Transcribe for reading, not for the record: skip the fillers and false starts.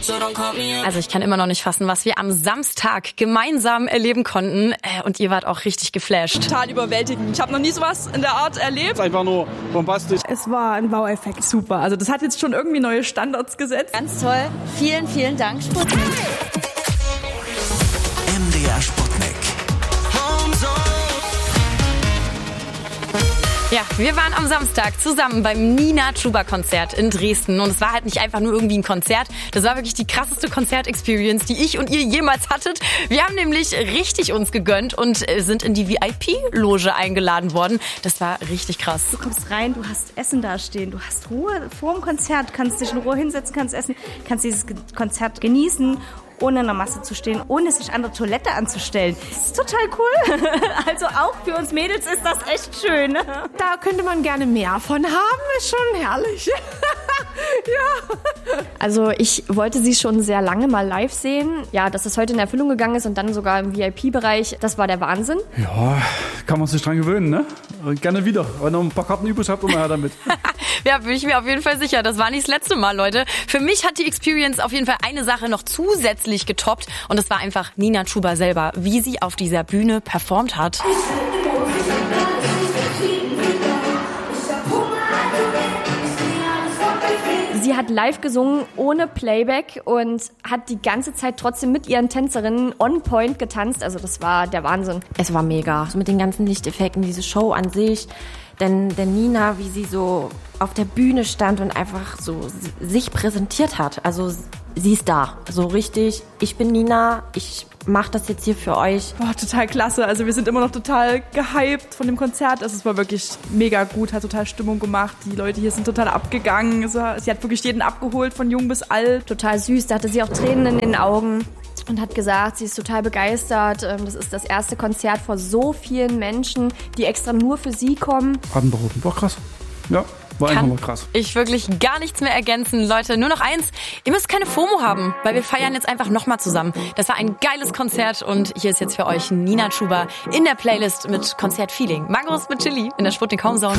Also ich kann immer noch nicht fassen, was wir am Samstag gemeinsam erleben konnten. Und ihr wart auch richtig geflasht. Total überwältigend. Ich habe noch nie sowas in der Art erlebt. Es ist einfach nur bombastisch. Es war ein Wow-Effekt. Super. Also das hat jetzt schon irgendwie neue Standards gesetzt. Ganz toll. Vielen, vielen Dank, Sputnik. MDR Sputnik. Ja, wir waren am Samstag zusammen beim Nina Chuba-Konzert in Dresden. Und es war halt nicht einfach nur irgendwie ein Konzert. Das war wirklich die krasseste Konzert-Experience, die ich und ihr jemals hattet. Wir haben nämlich richtig uns gegönnt und sind in die VIP-Loge eingeladen worden. Das war richtig krass. Du kommst rein, du hast Essen da stehen, du hast Ruhe vor dem Konzert, kannst dich in Ruhe hinsetzen, kannst essen, kannst dieses Konzert genießen, ohne in der Masse zu stehen, ohne sich an der Toilette anzustellen. Das ist total cool. Also auch für uns Mädels ist das echt schön. Da könnte man gerne mehr von haben, ist schon herrlich. Ja. Also ich wollte sie schon sehr lange mal live sehen. Ja, dass das heute in Erfüllung gegangen ist und dann sogar im VIP-Bereich, das war der Wahnsinn. Ja, kann man sich dran gewöhnen, ne? Gerne wieder. Wenn ihr noch ein paar Karten übrig habt, immer her damit. Ja, bin ich mir auf jeden Fall sicher. Das war nicht das letzte Mal, Leute. Für mich hat die Experience auf jeden Fall eine Sache noch zusätzlich getoppt. Und das war einfach Nina Chuba selber, wie sie auf dieser Bühne performt hat. Sie hat live gesungen, ohne Playback und hat die ganze Zeit trotzdem mit ihren Tänzerinnen on point getanzt. Also das war der Wahnsinn. Es war mega. So mit den ganzen Lichteffekten, diese Show an sich. Denn Nina, wie sie so auf der Bühne stand und einfach so sich präsentiert hat. Also sie ist da. So richtig, ich bin Nina, ich mache das jetzt hier für euch. Boah, total klasse. Also wir sind immer noch total gehypt von dem Konzert. Also es war wirklich mega gut, hat total Stimmung gemacht. Die Leute hier sind total abgegangen. Sie hat wirklich jeden abgeholt, von jung bis alt. Total süß, da hatte sie auch Tränen in den Augen. Und hat gesagt, sie ist total begeistert. Das ist das erste Konzert vor so vielen Menschen, die extra nur für sie kommen. Atemberaubend. War krass. Ja, war einfach mal krass. Ich wirklich gar nichts mehr ergänzen. Leute, nur noch eins. Ihr müsst keine FOMO haben, weil wir feiern jetzt einfach nochmal zusammen. Das war ein geiles Konzert und hier ist jetzt für euch Nina Chuba in der Playlist mit Konzertfeeling. Magnus mit Chili in der Sputnik Homezone.